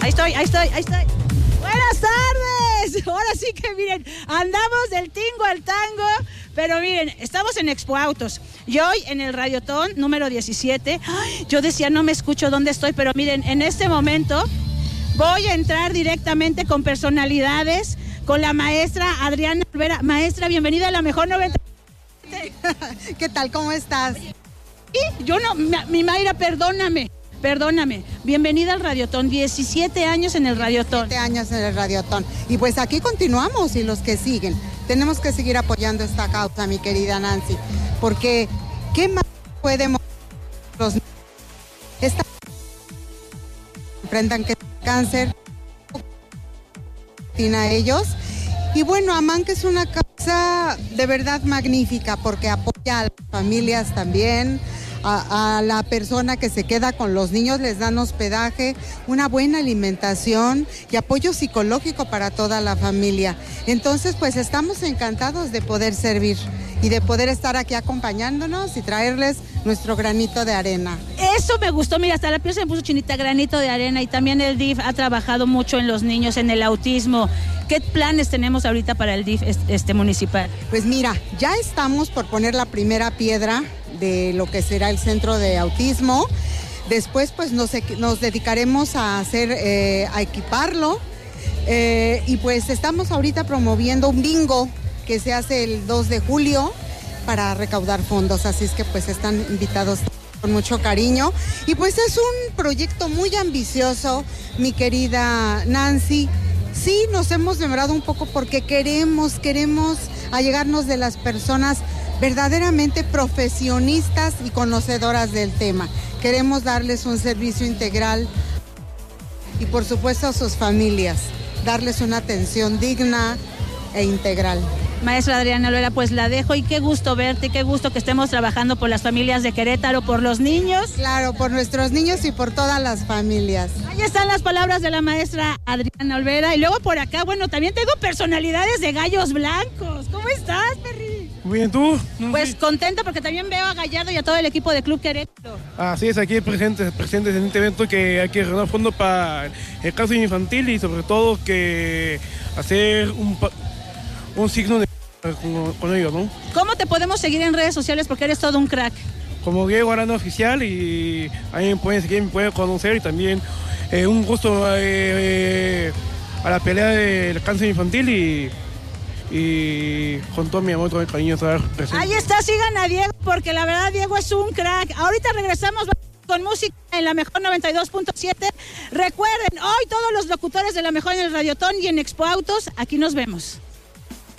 Ahí estoy. Buenas tardes. Ahora sí que miren, andamos del tingo al tango, pero miren, estamos en Expo Autos y hoy en el Radiotón número 17. Yo decía, no me escucho dónde estoy, pero miren, en este momento voy a entrar directamente con personalidades, con la maestra Adriana Olvera. Maestra, bienvenida a La Mejor 90. ¿Qué tal? ¿Cómo estás? Y yo no, mi Mayra, perdóname. Bienvenida al Radiotón, 17 años en el Radiotón. 17 años en el Radiotón. Y pues aquí continuamos y los que siguen. Tenemos que seguir apoyando esta causa, mi querida Nancy, porque ¿qué más podemos los enfrentan que cáncer a ellos? Y bueno, AMAN, que es una causa de verdad magnífica porque apoya a las familias también, a la persona que se queda con los niños, les dan hospedaje, una buena alimentación y apoyo psicológico para toda la familia. Entonces, pues estamos encantados de poder servir y de poder estar aquí acompañándonos y traerles nuestro granito de arena. Eso me gustó, mira, hasta la piel se me puso chinita, granito de arena, y también el DIF ha trabajado mucho en los niños, en el autismo. ¿Qué planes tenemos ahorita para el DIF municipal? Pues mira, ya estamos por poner la primera piedra de lo que será el centro de autismo. Después pues nos dedicaremos a equiparlo y pues estamos ahorita promoviendo un bingo que se hace el 2 de julio para recaudar fondos, así es que pues están invitados con mucho cariño. Y pues es un proyecto muy ambicioso, mi querida Nancy. Sí, nos hemos demorado un poco porque queremos allegarnos de las personas verdaderamente profesionistas y conocedoras del tema. Queremos darles un servicio integral y por supuesto a sus familias, darles una atención digna e integral. Maestra Adriana Olvera, pues la dejo y qué gusto verte, qué gusto que estemos trabajando por las familias de Querétaro, por los niños. Claro, por nuestros niños y por todas las familias. Ahí están las palabras de la maestra Adriana Olvera. Y luego por acá, bueno, también tengo personalidades de Gallos Blancos. ¿Cómo estás, Perry? Muy bien, ¿tú? Pues contenta porque también veo a Gallardo y a todo el equipo de Club Querétaro. Así es, aquí presentes en este evento que hay que reunir fondos para el cáncer infantil y sobre todo que hacer un signo de con ellos, ¿no? ¿Cómo te podemos seguir en redes sociales? Porque eres todo un crack. Como Diego Arana Oficial, y ahí me pueden seguir, me pueden conocer, y también un gusto a la pelea del cáncer infantil y con todo mi amor, todo mi cariño estar presente. Ahí está, sigan a Diego porque la verdad Diego es un crack. Ahorita regresamos con música en La Mejor 92.7. Recuerden, hoy todos los locutores de La Mejor en el Radiotón y en Expo Autos, aquí nos vemos.